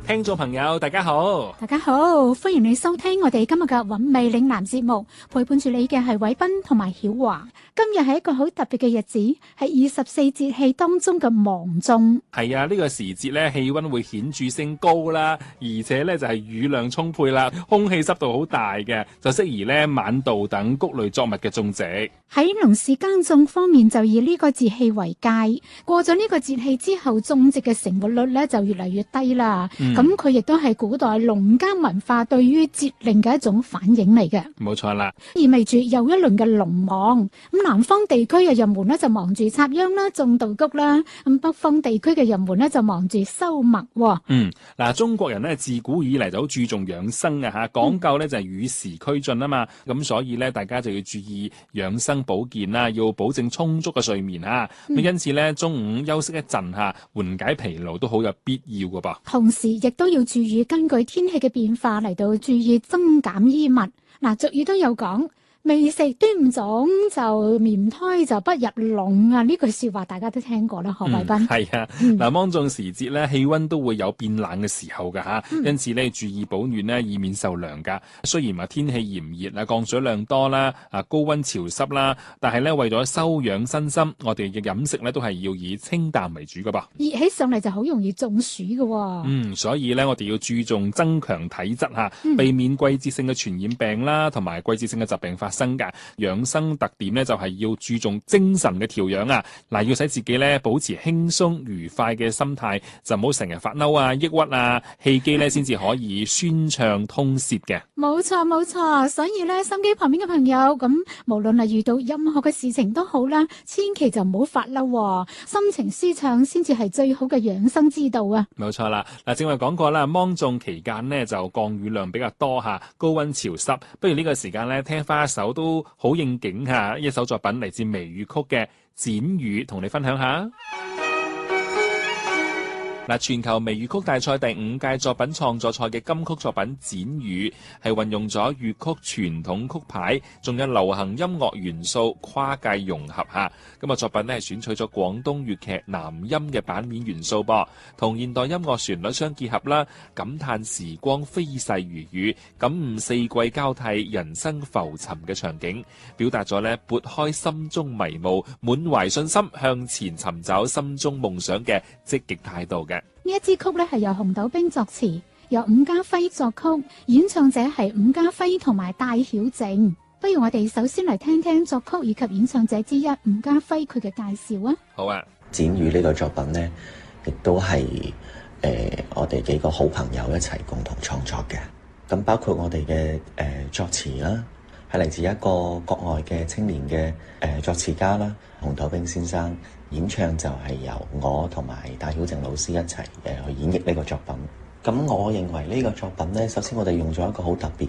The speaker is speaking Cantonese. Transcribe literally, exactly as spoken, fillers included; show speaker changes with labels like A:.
A: 聽眾朋友大家好，
B: 大家好，歡迎你收聽我哋今日嘅韻味嶺南節目，陪伴住你嘅係偉斌同埋曉華。今日係一個好特別嘅日子，係二十四節氣當中嘅芒種。
A: 係啊，呢、這個時節咧氣溫會顯著升高啦，而且咧就係、是、雨量充沛啦，空氣濕度好大嘅，就適宜咧晚稻等穀類作物嘅種植。
B: 喺農事耕種方面就以呢個節氣為佳，過咗呢個節氣之後，種植嘅成活率咧就越嚟越低啦。咁佢亦都係古代農耕文化對於節令嘅一種反映嚟嘅。
A: 冇錯啦，
B: 意味住又一輪嘅農忙。咁南方地區嘅人們咧就忙住插秧啦、種稻穀啦，咁北方地區嘅人們咧就忙住收麥。
A: 嗯，嗱，中國人咧自古以嚟就好注重養生啊吓，講究咧就係與時俱進啊嘛，咁所以咧大家就要注意養生保健啦，要保證充足嘅睡眠吓，咁、嗯、因此咧中午休息一陣吓，緩解疲勞都好有必要噶噃。
B: 同時亦都要注意根據天氣嘅變化嚟到注意增減衣物。嗱，俗語都有講，未食端午粽就棉胎就不入籠啊！呢句說話大家都聽過啦，何偉斌。
A: 係、嗯、啊，嗱、嗯，芒種時節咧，氣溫都會有變冷嘅時候噶吓、嗯，因此咧注意保暖咧，以免受涼噶。雖然話天氣炎熱啊，降水量多啦，啊高溫潮濕啦，但係咧為咗休養身心，我哋嘅飲食咧都係要以清淡為主噶噃。
B: 熱起上嚟就好容易中暑噶。
A: 嗯，所以咧我哋要注重增強體質吓、嗯，避免季節性嘅傳染病啦，同埋季節性嘅疾病發生噶。養生特點咧就係要注重精神嘅調養啊！嗱，要使自己咧保持輕鬆愉快嘅心態，就唔好成日發嬲啊、抑鬱啊，氣機咧先至可以宣暢通泄嘅。
B: 冇錯冇錯，所以咧心機旁邊嘅朋友，咁無論係遇到任何嘅事情都好啦，千祈就唔好發嬲，心情舒暢先至係最好嘅養生之道啊！
A: 冇錯啦，嗱，正話講過啦，芒種期間呢就降雨量比較多吓，高溫潮濕，不如呢個時間咧聽翻一首都好應景吓，一首作品嚟自微雨曲嘅《剪雨》，同你分享下。嗱，全球微粵曲大賽第五屆作品創作賽嘅金曲作品《剪雨》係運用咗粵曲傳統曲牌，仲有流行音樂元素跨界融合下。咁啊，作品咧係選取咗廣東粵劇南音嘅版面元素噃，同現代音樂旋律相結合啦，感嘆時光飛逝如雨，感悟四季交替、人生浮沉嘅場景，表達咗咧撥開心中迷霧，滿懷信心向前尋找心中夢想嘅積極態度嘅。
B: 呢一支曲咧係由紅豆冰作詞，由伍家輝作曲，演唱者係伍家輝同埋戴曉靜。不如我哋首先嚟聽聽作曲以及演唱者之一伍家輝佢嘅介紹啊。
A: 好啊，
C: 剪雨呢個作品呢，亦都係誒、呃、我哋幾個好朋友一齊共同創作嘅。咁包括我哋嘅誒作詞啦，係嚟自一個國外嘅青年嘅誒、呃、作詞家啦，紅豆冰先生。演唱就係由我同埋戴曉靜老師一齊誒去演繹呢個作品。咁我認為呢個作品呢，首先我哋用咗一個好特別